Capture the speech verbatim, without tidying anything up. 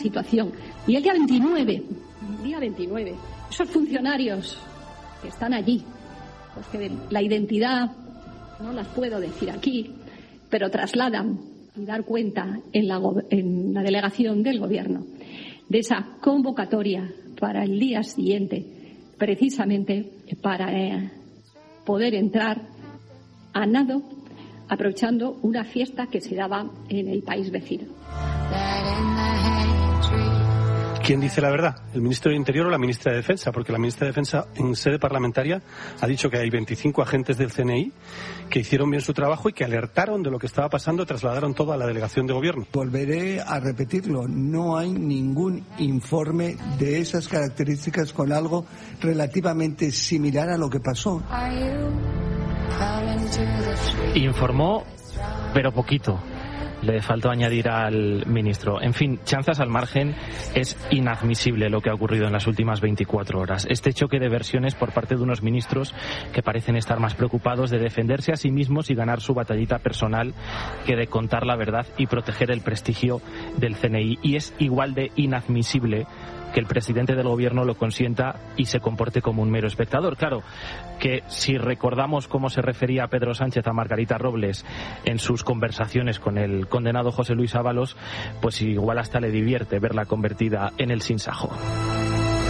situación. Y el día veintinueve, el día veintinueve, esos funcionarios que están allí, pues que la identidad no las puedo decir aquí, pero trasladan y dar cuenta en la, en la delegación del Gobierno de esa convocatoria para el día siguiente, precisamente para eh, poder entrar a nado, aprovechando una fiesta que se daba en el país vecino. ¿Quién dice la verdad? ¿El ministro de Interior o la ministra de Defensa? Porque la ministra de Defensa en sede parlamentaria ha dicho que hay veinticinco agentes del C N I que hicieron bien su trabajo y que alertaron de lo que estaba pasando, trasladaron todo a la delegación de gobierno. Volveré a repetirlo, no hay ningún informe de esas características con algo relativamente similar a lo que pasó. Informó, pero poquito. Le faltó añadir al ministro. En fin, chanzas al margen, es inadmisible lo que ha ocurrido en las últimas veinticuatro horas. Este choque de versiones por parte de unos ministros que parecen estar más preocupados de defenderse a sí mismos y ganar su batallita personal que de contar la verdad y proteger el prestigio del C N I. Y es igual de inadmisible que el presidente del gobierno lo consienta y se comporte como un mero espectador. Claro, que si recordamos cómo se refería Pedro Sánchez a Margarita Robles en sus conversaciones con el condenado José Luis Ábalos, pues igual hasta le divierte verla convertida en el sinsajo.